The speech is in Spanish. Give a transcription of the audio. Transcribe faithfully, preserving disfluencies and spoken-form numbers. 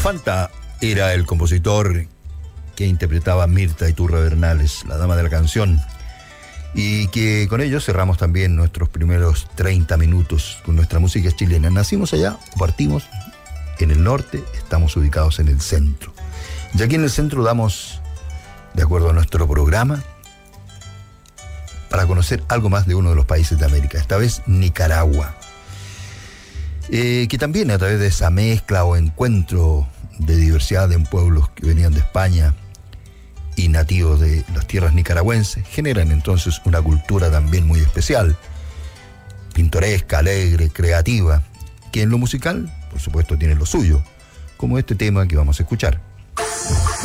Infanta era el compositor que interpretaba Mirta Iturra Bernales, la dama de la canción, y que con ello cerramos también nuestros primeros treinta minutos con nuestra música chilena. Nacimos allá, partimos en el norte, estamos ubicados en el centro. Y aquí en el centro damos, de acuerdo a nuestro programa, para conocer algo más de uno de los países de América, esta vez Nicaragua, eh, que también a través de esa mezcla o encuentro de diversidad en pueblos que venían de España y nativos de las tierras nicaragüenses, generan entonces una cultura también muy especial, pintoresca, alegre, creativa, que en lo musical, por supuesto, tiene lo suyo, como este tema que vamos a escuchar.